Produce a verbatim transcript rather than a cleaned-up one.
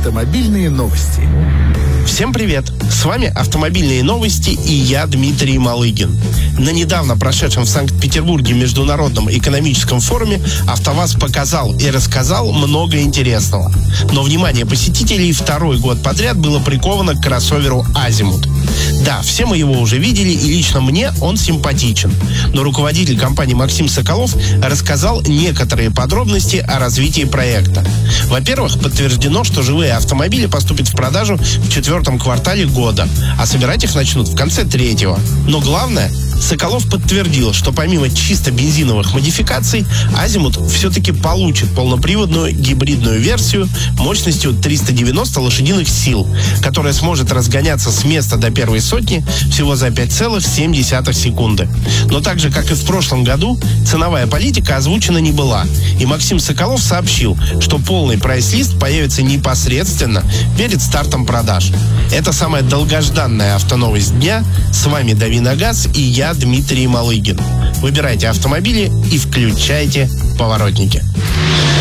Автомобильные новости. Всем привет! С вами «Автомобильные новости» и я, Дмитрий Малыгин. На недавно прошедшем в Санкт-Петербурге Международном экономическом форуме АвтоВАЗ показал и рассказал много интересного. Но внимание посетителей второй год подряд было приковано к кроссоверу «Азимут». Да, все мы его уже видели, и лично мне он симпатичен. Но руководитель компании Максим Соколов рассказал некоторые подробности о развитии проекта. Во-первых, подтверждено, что живые автомобили поступят в продажу в четвертом квартале года, а собирать их начнут в конце третьего. Но главное, Соколов подтвердил, что помимо чисто бензиновых модификаций, «Азимут» все-таки получит полноприводную гибридную версию мощностью триста девяносто лошадиных сил, которая сможет разгоняться с места до первой сотни всего за пять целых семь десятых секунды. Но так же, как и в прошлом году, ценовая политика озвучена не была, и Максим Соколов сообщил, что полный прайс-лист появится непосредственно перед стартом продаж. Это самая долгожданная автоновость дня. С вами Дави на газ и я, Дмитрий Малыгин. Выбирайте автомобили и включайте поворотники.